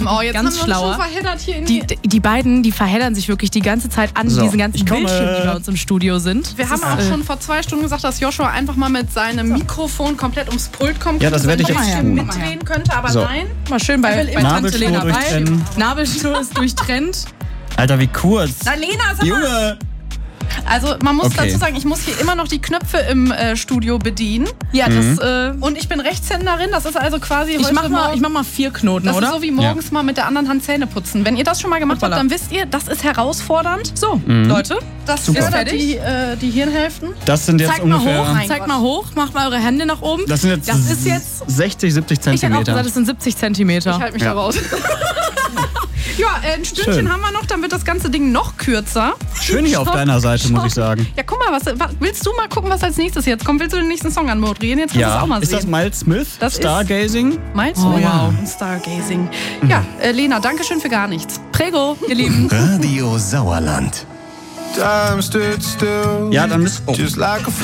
Oh, jetzt ganz haben wir uns schlauer. schon verheddert hier in Die beiden, die verheddern sich wirklich die ganze Zeit an diesen ganzen Bildschirmen, die bei uns im Studio sind. Wir haben auch schon vor 2 Stunden gesagt, dass Joshua einfach mal mit seinem Mikrofon komplett ums Pult kommen könnte. Ja, das werde ich sein jetzt Bildschirm tun. mitdrehen könnte, aber So. nein. Mal schön bei Tante Nabelschnur Lena bei. durchtrennen. Nabelschnur ist durchtrennt. Alter, wie kurz. Na, Lena, sag mal. Junge! Also man muss Okay. dazu sagen, ich muss hier immer noch die Knöpfe im Studio bedienen. Ja, Und ich bin Rechtshänderin, das ist also quasi ich heute mach Morgen- mal 4 Knoten, Das oder? ist so wie morgens mal mit der anderen Hand Zähne putzen. Wenn ihr das schon mal gemacht habt, Hoppala. dann wisst ihr, das ist herausfordernd. So, Leute, Das Super. fördert Fertig? die Hirnhälften. Das sind jetzt zeigt mal ungefähr... hoch, Mein zeigt Gott. mal hoch, macht mal eure Hände nach oben. Das sind jetzt, Das ist jetzt 60, 70 ich hätte auch Zentimeter. gesagt, das sind 70 Zentimeter. Ich halte mich Ja. da raus. Ja, ein Stündchen Schön. haben wir noch, dann wird das ganze Ding noch kürzer. Schön hier auf deiner Seite, muss ich sagen. Ja, guck mal, willst du mal gucken, was als nächstes jetzt kommt? Willst du den nächsten Song anmoderieren? Jetzt kannst du es auch mal Ist das sehen. Miles Smith? Das ist- Stargazing? Meinst du? Oh, wow. Stargazing. Ja, Lena, danke schön für gar nichts. Prego, ihr Lieben. Radio Sauerland. Time stood still. Ja, dann müsst... Oh. Just like a